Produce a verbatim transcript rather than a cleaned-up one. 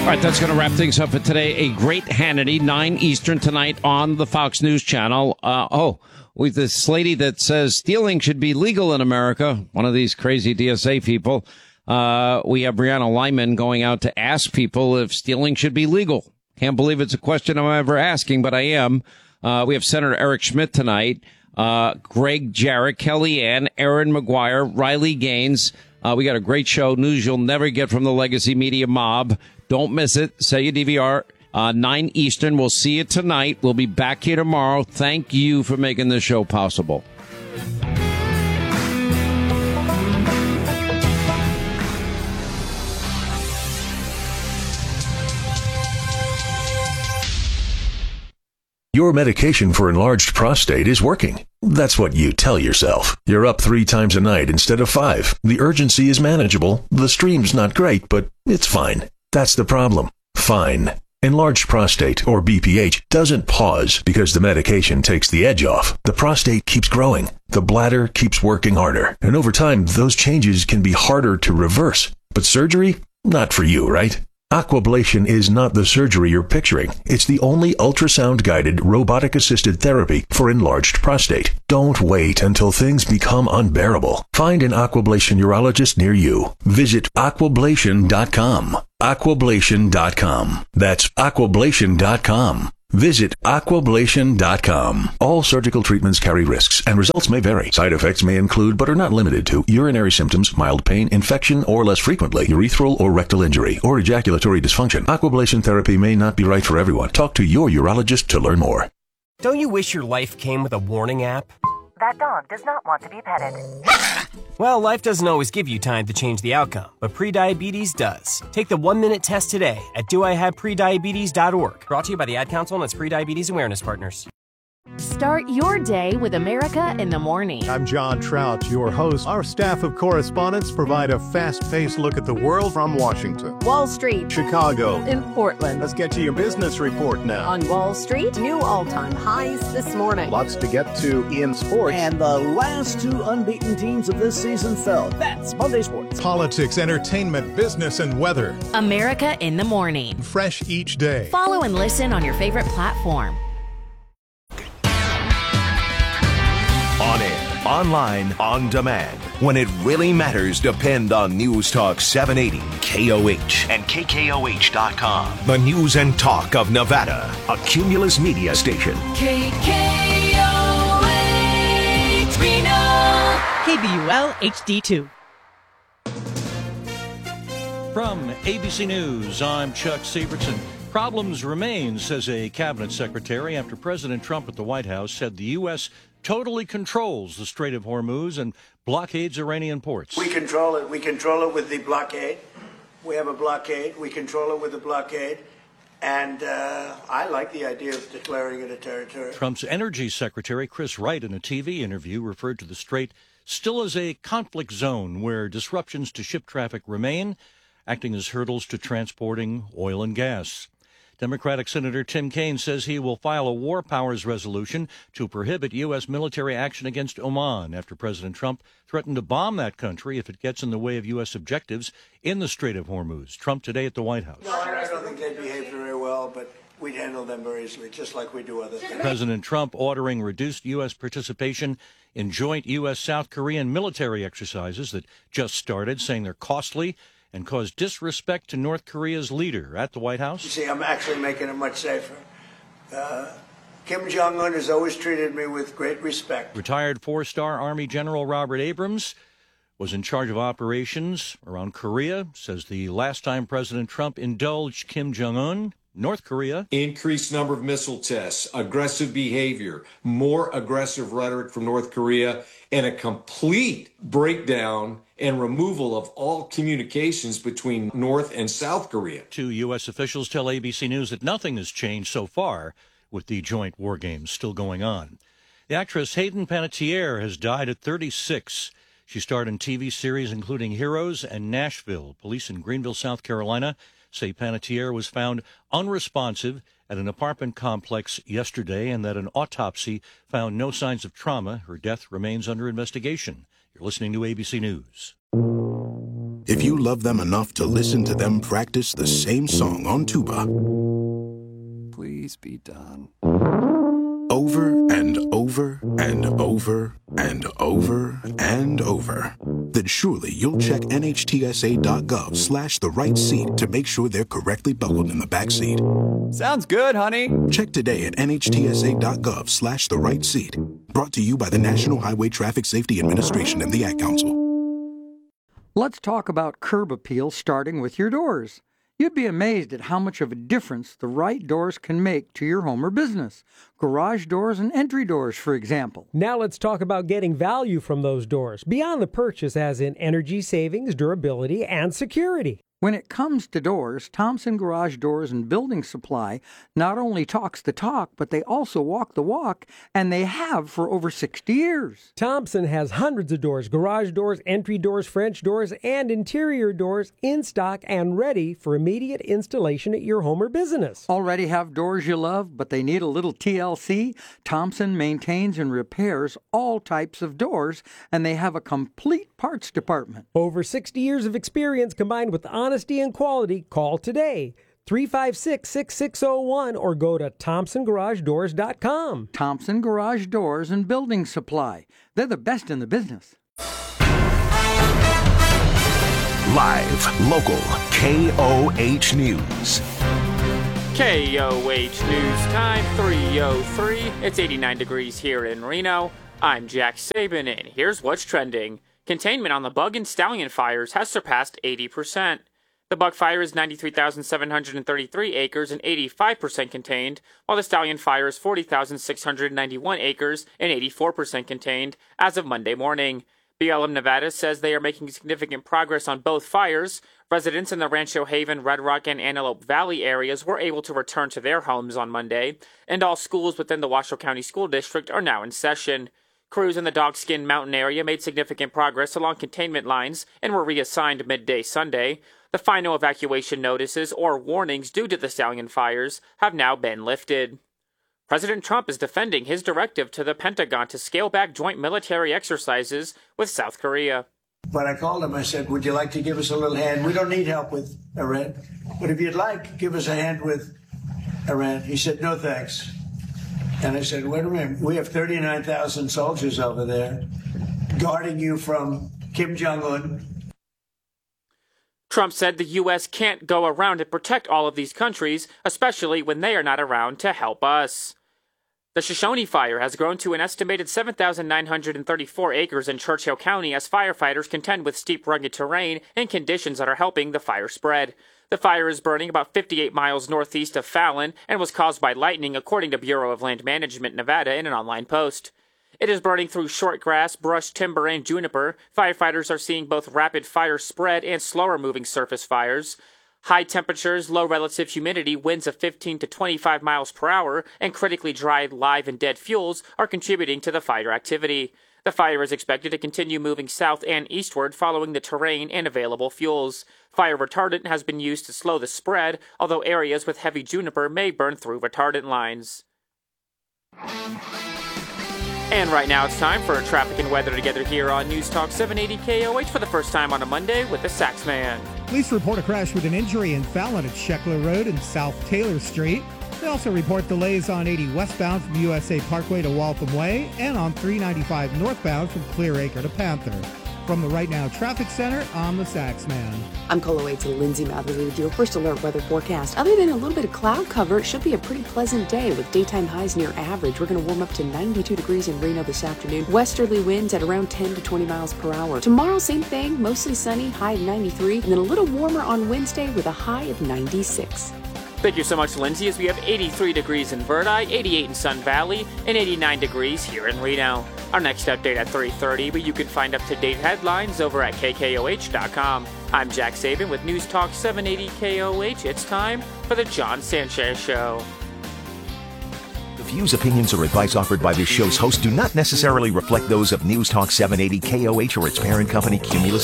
All right, that's going to wrap things up for today. A great Hannity, nine Eastern tonight on the Fox News Channel. Uh, oh, with this lady that says stealing should be legal in America, one of these crazy D S A people. Uh, we have Brianna Lyman going out to ask people if stealing should be legal. Can't believe it's a question I'm ever asking, but I am. Uh, we have Senator Eric Schmidt tonight, uh, Greg Jarrett, Kellyanne, Aaron McGuire, Riley Gaines. Uh, we got a great show, news you'll never get from the legacy media mob. Don't miss it. Set your D V R. Uh, nine Eastern. We'll see you tonight. We'll be back here tomorrow. Thank you for making this show possible. Your medication for enlarged prostate is working. That's what you tell yourself. You're up three times a night instead of five. The urgency is manageable. The stream's not great, but it's fine. That's the problem. Fine. Enlarged prostate, or B P H, doesn't pause because the medication takes the edge off. The prostate keeps growing. The bladder keeps working harder. And over time, those changes can be harder to reverse. But surgery? Not for you, right? Aquablation is not the surgery you're picturing. It's the only ultrasound-guided, robotic-assisted therapy for enlarged prostate. Don't wait until things become unbearable. Find an Aquablation urologist near you. Visit aquablation dot com. aquablation dot com. That's aquablation dot com. Visit aquablation dot com. All surgical treatments carry risks, and results may vary. Side effects may include, but are not limited to, urinary symptoms, mild pain, infection, or less frequently, urethral or rectal injury, or ejaculatory dysfunction. Aquablation therapy may not be right for everyone. Talk to your urologist to learn more. Don't you wish your life came with a warning app? That dog does not want to be petted. Well, life doesn't always give you time to change the outcome, but prediabetes does. Take the one-minute test today at do I have prediabetes dot org. Brought to you by the Ad Council and its Prediabetes Awareness Partners. Start your day with America in the Morning. I'm John Trout, your host. Our staff of correspondents provide a fast-paced look at the world from Washington, Wall Street, Chicago, in Portland. Let's get to your business report now. On Wall Street, new all-time highs this morning. Lots to get to in sports. And the last two unbeaten teams of this season fell. That's Monday Sports. Politics, entertainment, business, and weather. America in the Morning. Fresh each day. Follow and listen on your favorite platform. On air, online, on demand. When it really matters, depend on News Talk seven eighty K O H and K K O H dot com. The news and talk of Nevada. A Cumulus media station. K K O H Reno. K B U L H D two. From A B C News, I'm Chuck Sievertson. Problems remain, says a cabinet secretary, after President Trump at the White House said the U S totally controls the Strait of Hormuz and blockades Iranian ports. We control it. We control it with the blockade. We have a blockade. We control it with the blockade. And uh, I like the idea of declaring it a territory. Trump's energy secretary, Chris Wright, in a T V interview, referred to the Strait still as a conflict zone where disruptions to ship traffic remain, acting as hurdles to transporting oil and gas. Democratic Senator Tim Kaine says he will file a war powers resolution to prohibit U S military action against Oman after President Trump threatened to bomb that country if it gets in the way of U S objectives in the Strait of Hormuz. Trump today at the White House. No, I don't think they behave very well, but we'd handle them very easily, just like we do other things. President Trump ordering reduced U S participation in joint U S South Korean military exercises that just started, saying they're costly and cause disrespect to North Korea's leader at the White House. You see, I'm actually making it much safer. Uh, Kim Jong-un has always treated me with great respect. Retired four-star Army General Robert Abrams was in charge of operations around Korea, says the last time President Trump indulged Kim Jong-un, North Korea. Increased number of missile tests, aggressive behavior, more aggressive rhetoric from North Korea, and a complete breakdown and removal of all communications between North and South Korea. Two U S officials tell A B C News that nothing has changed so far with the joint war games still going on. The actress Hayden Panettiere has died at thirty-six. She starred in T V series including Heroes and Nashville. Police in Greenville, South Carolina, say Panettiere was found unresponsive at an apartment complex yesterday and that an autopsy found no signs of trauma. Her death remains under investigation. You're listening to A B C News. if you love them enough to listen to them practice the same song on tuba. Please be done. Over and over and over and over and over. Then surely you'll check nhtsa.gov slash the right seat to make sure they're correctly buckled in the back seat. Sounds good, honey. Check today at nhtsa.gov slash the right seat. Brought to you by the National Highway Traffic Safety Administration and the Ad Council. Let's talk about curb appeal, starting with your doors. You'd be amazed at how much of a difference the right doors can make to your home or business. Garage doors and entry doors, for example. Now let's talk about getting value from those doors, beyond the purchase as in energy savings, durability, and security. When it comes to doors, Thompson Garage Doors and Building Supply not only talks the talk, but they also walk the walk, and they have for over sixty years. Thompson has hundreds of doors, garage doors, entry doors, French doors, and interior doors in stock and ready for immediate installation at your home or business. Already have doors you love, but they need a little T L C? Thompson maintains and repairs all types of doors, and they have a complete parts department. Over sixty years of experience combined with honesty and quality. Call today, three five six, six six zero one, or go to thompson garage doors dot com. Thompson Garage Doors and Building Supply. They're the best in the business. Live, local, K O H News. K O H News time, three oh three. It's eighty-nine degrees here in Reno. I'm Jack Sabin, and here's what's trending. Containment on the bug and stallion fires has surpassed eighty percent. The bug fire is ninety-three thousand seven hundred thirty-three acres and eighty-five percent contained, while the stallion fire is forty thousand six hundred ninety-one acres and eighty-four percent contained as of Monday morning. B L M Nevada says they are making significant progress on both fires. Residents in the Rancho Haven, Red Rock, and Antelope Valley areas were able to return to their homes on Monday, and all schools within the Washoe County School District are now in session. Crews in the Dogskin Mountain area made significant progress along containment lines and were reassigned midday Sunday. The final evacuation notices or warnings due to the stallion fires have now been lifted. President Trump is defending his directive to the Pentagon to scale back joint military exercises with South Korea. But I called him, I said, would you like to give us a little hand? We don't need help with Iran, but if you'd like, give us a hand with Iran. He said, no thanks. And I said, wait a minute, we have thirty-nine thousand soldiers over there guarding you from Kim Jong-un. Trump said the U S can't go around and protect all of these countries, especially when they are not around to help us. The Shoshone fire has grown to an estimated seven thousand nine hundred thirty-four acres in Churchill County as firefighters contend with steep, rugged terrain and conditions that are helping the fire spread. The fire is burning about fifty-eight miles northeast of Fallon and was caused by lightning, according to Bureau of Land Management Nevada in an online post. It is burning through short grass, brush, timber, and juniper. Firefighters are seeing both rapid fire spread and slower moving surface fires. High temperatures, low relative humidity, winds of fifteen to twenty-five miles per hour, and critically dry live and dead fuels are contributing to the fire activity. The fire is expected to continue moving south and eastward following the terrain and available fuels. Fire retardant has been used to slow the spread, although areas with heavy juniper may burn through retardant lines. And right now it's time for traffic and weather together here on News Talk seven eighty K O H for the first time on a Monday with the Sax Man. Police report a crash with an injury in Fallon at Sheckler Road and South Taylor Street. They also report delays on eighty westbound from U S A Parkway to Waltham Way and on three ninety-five northbound from Clear Acre to Panther. From the Right Now Traffic Center, I'm the Sax Man. I'm Colo Waits and Lindsay Matherly with your first alert weather forecast. Other than a little bit of cloud cover, it should be a pretty pleasant day with daytime highs near average. We're going to warm up to ninety-two degrees in Reno this afternoon. Westerly winds at around ten to twenty miles per hour. Tomorrow, same thing, mostly sunny, high of ninety-three, and then a little warmer on Wednesday with a high of ninety-six. Thank you so much, Lindsay, as we have eighty-three degrees in Verdi, eighty-eight in Sun Valley, and eighty-nine degrees here in Reno. Our next update at three thirty, but you can find up-to-date headlines over at K K O H dot com. I'm Jack Sabin with News Talk seven eighty K O H. It's time for the John Sanchez Show. The views, opinions, or advice offered by this show's host do not necessarily reflect those of News Talk seven eighty K O H or its parent company, Cumulus